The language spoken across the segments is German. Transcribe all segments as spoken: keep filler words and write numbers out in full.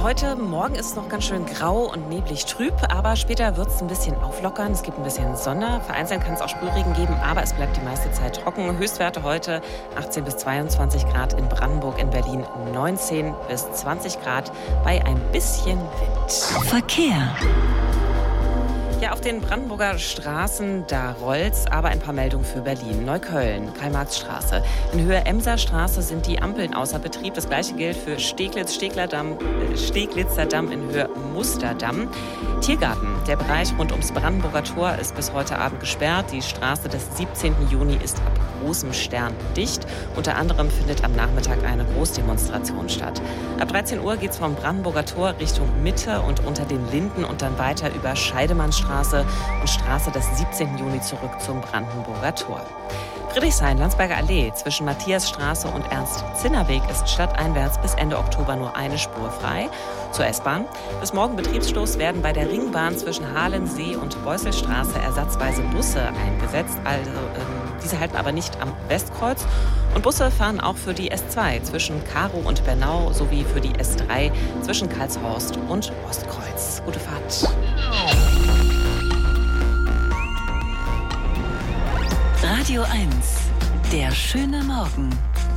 Heute Morgen ist es noch ganz schön grau und neblig trüb, aber später wird es ein bisschen auflockern. Es gibt ein bisschen Sonne. Vereinzelt kann es auch Sprühregen geben, aber es bleibt die meiste Zeit trocken. Höchstwerte heute achtzehn bis zweiundzwanzig Grad in Brandenburg, in Berlin neunzehn bis zwanzig Grad bei ein bisschen Wind. Verkehr. Ja, auf den Brandenburger Straßen, da rollt's, aber ein paar Meldungen für Berlin. Neukölln, Karl-Marx-Straße. In Höhe Emser Straße sind die Ampeln außer Betrieb. Das gleiche gilt für Steglitz, Steglerdamm, äh, Steglitzer Damm in Höhe Musterdamm. Tiergarten, der Bereich rund ums Brandenburger Tor ist bis heute Abend gesperrt. Die Straße des siebzehnten Juni ist ab großem Stern dicht. Unter anderem findet am Nachmittag eine Großdemonstration statt. Ab dreizehn Uhr geht's vom Brandenburger Tor Richtung Mitte und unter den Linden und dann weiter über Scheidemannstraße und Straße des siebzehnten Juni zurück zum Brandenburger Tor. Friedrichshain, Landsberger Allee zwischen Matthiasstraße und Ernst-Zinner-Weg ist stadteinwärts bis Ende Oktober nur eine Spur frei. Zur S-Bahn. Bis morgen Betriebsstoß werden bei der Ringbahn zwischen Halensee und Beusselstraße ersatzweise Busse eingesetzt. Also ähm, diese halten aber nicht am Westkreuz. Und Busse fahren auch für die S zwei zwischen Karow und Bernau sowie für die S drei zwischen Karlshorst und Ostkreuz. Gute Fahrt. Radio eins, der schöne Morgen.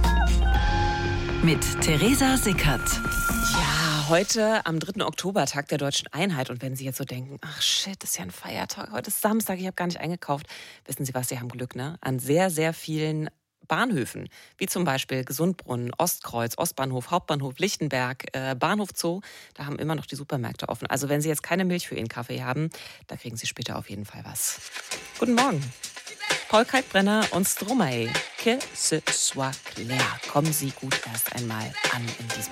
Mit Theresa Sickert. Ja, heute am dritten Oktober, Tag der Deutschen Einheit. Und wenn Sie jetzt so denken, ach shit, das ist ja ein Feiertag, heute ist Samstag, ich habe gar nicht eingekauft. Wissen Sie was, Sie haben Glück, ne? An sehr, sehr vielen Bahnhöfen, wie zum Beispiel Gesundbrunnen, Ostkreuz, Ostbahnhof, Hauptbahnhof, Lichtenberg, äh, Bahnhof Zoo, da haben immer noch die Supermärkte offen. Also wenn Sie jetzt keine Milch für Ihren Kaffee haben, da kriegen Sie später auf jeden Fall was. Guten Morgen. Paul Kalkbrenner und Stromae. Que ce soit clair. Kommen Sie gut erst einmal an in diesem